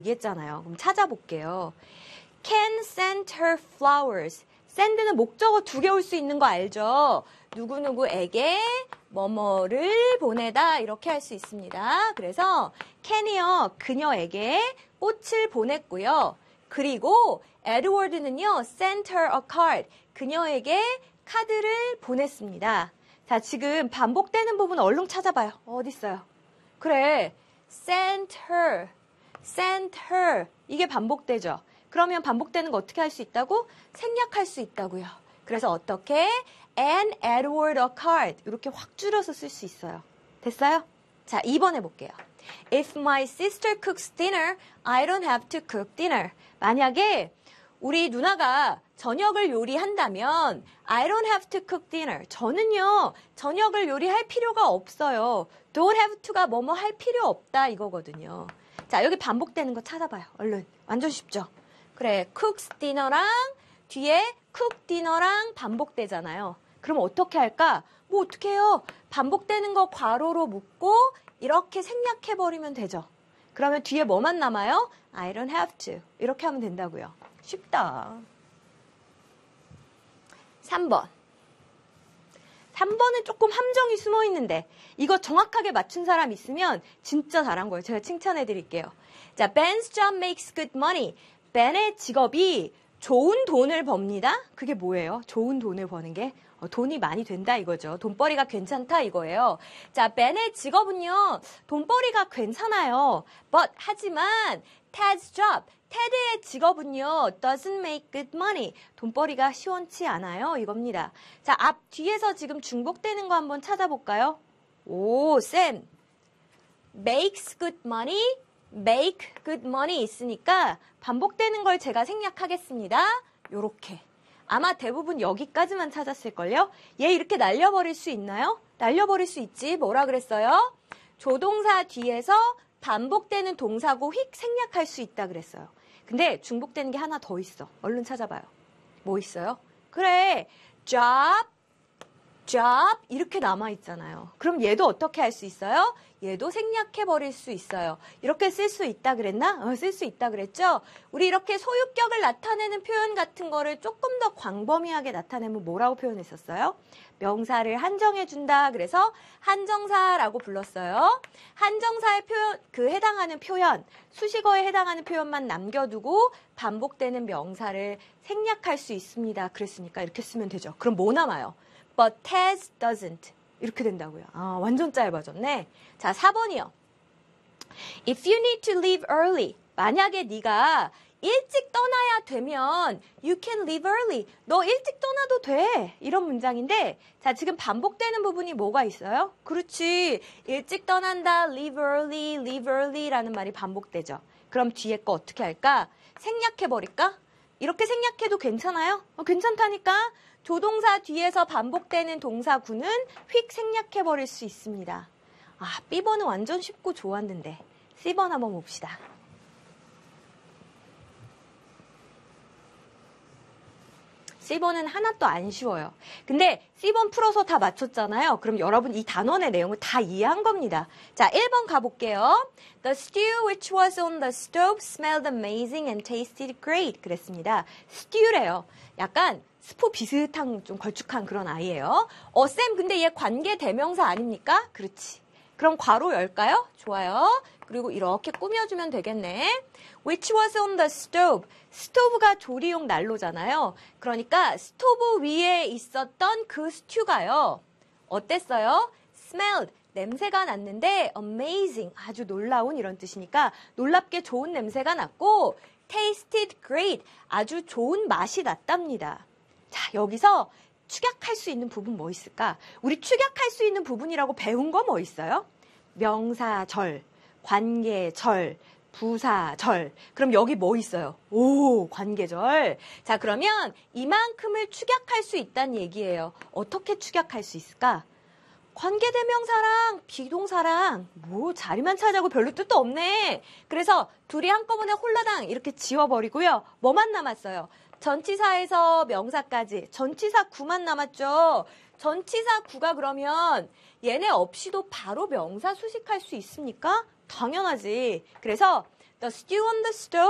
얘기했잖아요. 그럼 찾아볼게요. Can send her flowers. send는 목적어 2개 올 수 있는 거 알죠? 누구누구에게 뭐뭐를 보내다 이렇게 할 수 있습니다. 그래서 can이요. 그녀에게 꽃을 보냈고요. 그리고 에드워드는요. sent her a card. 그녀에게 카드를 보냈습니다. 자, 지금 반복되는 부분 얼른 찾아봐요. 어디 있어요? 그래. sent her. sent her. 이게 반복되죠. 그러면 반복되는 거 어떻게 할 수 있다고? 생략할 수 있다고요. 그래서 어떻게? And Edward a card. 이렇게 확 줄여서 쓸 수 있어요. 됐어요? 자, 2번 해볼게요. If my sister cooks dinner, I don't have to cook dinner. 만약에 우리 누나가 저녁을 요리한다면 I don't have to cook dinner. 저는요, 저녁을 요리할 필요가 없어요. don't have to가 뭐뭐 할 필요 없다 이거거든요. 자, 여기 반복되는 거 찾아봐요. 얼른. 완전 쉽죠? 그래, cooks dinner랑 뒤에 cook dinner랑 반복되잖아요. 그럼 어떻게 할까? 뭐 어떻게 해요? 반복되는 거 괄호로 묶고 이렇게 생략해버리면 되죠. 그러면 뒤에 뭐만 남아요? I don't have to. 이렇게 하면 된다고요. 쉽다. 3번. 3번은 조금 함정이 숨어 있는데 이거 정확하게 맞춘 사람 있으면 진짜 잘한 거예요. 제가 칭찬해 드릴게요. 자, Ben's job makes good money. 벤의 직업이 좋은 돈을 법니다. 그게 뭐예요? 좋은 돈을 버는 게 돈이 많이 된다 이거죠. 돈벌이가 괜찮다 이거예요. 자, 벤의 직업은요. 돈벌이가 괜찮아요. But 하지만 Ted's job, 테드의 직업은요. Doesn't make good money. 돈벌이가 시원치 않아요. 이겁니다. 자, 앞 뒤에서 지금 중복되는 거 한번 찾아볼까요? 오, 쌤. Makes good money. make good money 있으니까 반복되는 걸 제가 생략하겠습니다. 요렇게. 아마 대부분 여기까지만 찾았을걸요? 얘 이렇게 날려버릴 수 있나요? 날려버릴 수 있지. 뭐라 그랬어요? 조동사 뒤에서 반복되는 동사고 휙 생략할 수 있다 그랬어요. 근데 중복되는 게 하나 더 있어. 얼른 찾아봐요. 뭐 있어요? 그래. job 이렇게 남아있잖아요. 그럼 얘도 어떻게 할 수 있어요? 얘도 생략해버릴 수 있어요. 이렇게 쓸 수 있다 그랬나? 쓸 수 있다 그랬죠? 우리 이렇게 소유격을 나타내는 표현 같은 거를 조금 더 광범위하게 나타내면 뭐라고 표현했었어요? 명사를 한정해준다. 그래서 한정사라고 불렀어요. 한정사에 해당하는 표현, 수식어에 해당하는 표현만 남겨두고 반복되는 명사를 생략할 수 있습니다. 그랬으니까 이렇게 쓰면 되죠. 그럼 뭐 남아요? But Ted doesn't. 이렇게 된다고요. 완전 짧아졌네. 자, 4번이요. If you need to leave early. 만약에 네가 일찍 떠나야 되면 you can leave early. 너 일찍 떠나도 돼. 이런 문장인데 자, 지금 반복되는 부분이 뭐가 있어요? 그렇지. 일찍 떠난다. leave early라는 말이 반복되죠. 그럼 뒤에 거 어떻게 할까? 생략해버릴까? 이렇게 생략해도 괜찮아요? 괜찮다니까? 조동사 뒤에서 반복되는 동사구는 휙 생략해버릴 수 있습니다. B번은 완전 쉽고 좋았는데 C번 한번 봅시다. C번은 하나도 안 쉬워요. 근데 C번 풀어서 다 맞췄잖아요. 그럼 여러분 이 단원의 내용을 다 이해한 겁니다. 자, 1번 가볼게요. The stew which was on the stove smelled amazing and tasted great. 그랬습니다. stew래요. 약간 스프 비슷한 좀 걸쭉한 그런 아이예요. 쌤 근데 얘 관계 대명사 아닙니까? 그렇지. 그럼 괄호 열까요? 좋아요. 그리고 이렇게 꾸며주면 되겠네. Which was on the stove. 스토브가 조리용 난로잖아요. 그러니까 스토브 위에 있었던 그 스튜가요. 어땠어요? Smelled. 냄새가 났는데 amazing. 아주 놀라운 이런 뜻이니까 놀랍게 좋은 냄새가 났고 tasted great. 아주 좋은 맛이 났답니다. 자, 여기서 축약할 수 있는 부분 뭐 있을까? 우리 축약할 수 있는 부분이라고 배운 거 뭐 있어요? 명사절, 관계절, 부사절. 그럼 여기 뭐 있어요? 오, 관계절. 자, 그러면 이만큼을 축약할 수 있다는 얘기예요. 어떻게 축약할 수 있을까? 관계대명사랑 비동사랑 뭐 자리만 차지하고 별로 뜻도 없네. 그래서 둘이 한꺼번에 홀라당 이렇게 지워버리고요. 뭐만 남았어요? 전치사에서 명사까지 전치사 구만 남았죠. 전치사 구가 그러면 얘네 없이도 바로 명사 수식할 수 있습니까? 당연하지. 그래서 The stew on the stove